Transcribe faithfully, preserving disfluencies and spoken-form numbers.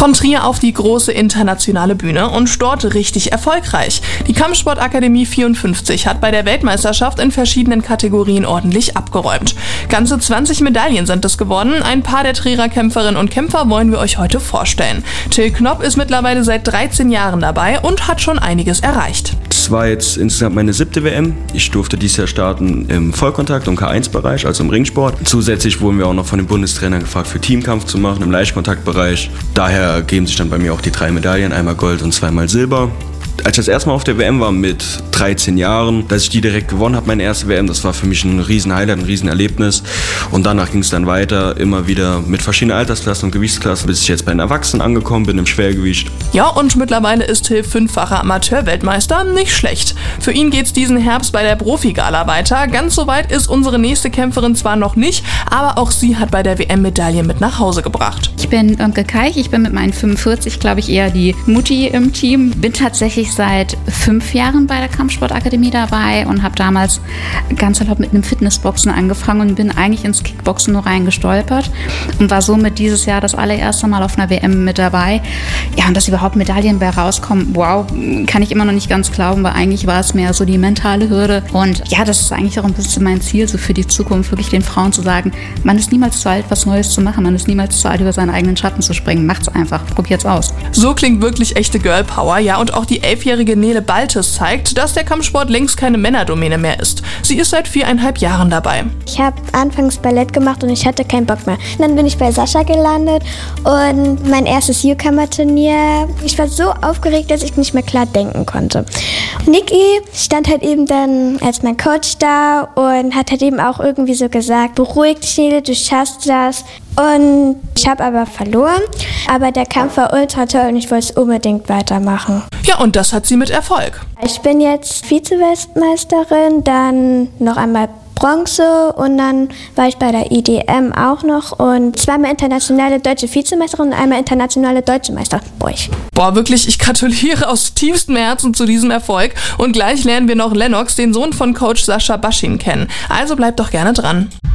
Von Trier auf die große internationale Bühne und dort richtig erfolgreich. Die Kampfsportakademie vierundfünfzig hat bei der Weltmeisterschaft in verschiedenen Kategorien ordentlich abgeräumt. Ganze zwanzig Medaillen sind es geworden. Ein paar der Trierer Kämpferinnen und Kämpfer wollen wir euch heute vorstellen. Till Knopp ist mittlerweile seit dreizehn Jahren dabei und hat schon einiges erreicht. Das war jetzt insgesamt meine siebte W M. Ich durfte dieses Jahr starten im Vollkontakt- und K eins Bereich, also im Ringsport. Zusätzlich wurden wir auch noch von dem Bundestrainer gefragt, für Teamkampf zu machen im Leichtkontaktbereich. Daher ergeben sich dann bei mir auch die drei Medaillen, einmal Gold und zweimal Silber. Als ich das erste Mal auf der W M war mit dreizehn Jahren, dass ich die direkt gewonnen habe, meine erste W M, das war für mich ein riesen Highlight, ein riesen Erlebnis. Und danach ging es dann weiter, immer wieder mit verschiedenen Altersklassen und Gewichtsklassen, bis ich jetzt bei den Erwachsenen angekommen bin, im Schwergewicht. Ja, und mittlerweile ist Till fünffacher Amateurweltmeister, nicht schlecht. Für ihn geht's diesen Herbst bei der Profi-Gala weiter. Ganz so weit ist unsere nächste Kämpferin zwar noch nicht, aber auch sie hat bei der W M Medaille mit nach Hause gebracht. Ich bin Imke Keich, ich bin mit meinen fünfundvierzig, glaube ich, eher die Mutti im Team. Bin tatsächlich seit fünf Jahren bei der Kampfsportakademie dabei und habe damals ganz erlaubt mit einem Fitnessboxen angefangen und bin eigentlich ins Kickboxen nur reingestolpert und war somit dieses Jahr das allererste Mal auf einer W M mit dabei. Ja, und dass überhaupt Medaillen bei rauskommen, wow, kann ich immer noch nicht ganz glauben, weil eigentlich war es mehr so die mentale Hürde. Und ja, das ist eigentlich auch ein bisschen mein Ziel, so für die Zukunft, wirklich den Frauen zu sagen, man ist niemals zu alt, was Neues zu machen, man ist niemals zu alt, über seinen eigenen Schatten zu springen. Macht's einfach, probiert's aus. So klingt wirklich echte Girl Power, ja, und auch die elfjährige Nele Baltes zeigt, dass der Kampfsport längst keine Männerdomäne mehr ist. Sie ist seit viereinhalb Jahren dabei. Ich habe anfangs Ballett gemacht und ich hatte keinen Bock mehr. Dann bin ich bei Sascha gelandet und mein erstes Newcomer-Turnier. Ich war so aufgeregt, dass ich nicht mehr klar denken konnte. Niki stand halt eben dann als mein Coach da und hat halt eben auch irgendwie so gesagt, beruhig dich, Nele, du schaffst das. Und ich habe aber verloren, aber der Kampf war ultra toll und ich wollte es unbedingt weitermachen. Ja, und das hat sie mit Erfolg. Ich bin jetzt Vize-Weltmeisterin, dann noch einmal Bronze und dann war ich bei der I D M auch noch und zweimal internationale deutsche Vizemeisterin und einmal internationale deutsche Meister. Boah, Boah, wirklich, ich gratuliere aus tiefstem Herzen zu diesem Erfolg und gleich lernen wir noch Lennox, den Sohn von Coach Sascha Baschin, kennen. Also bleibt doch gerne dran.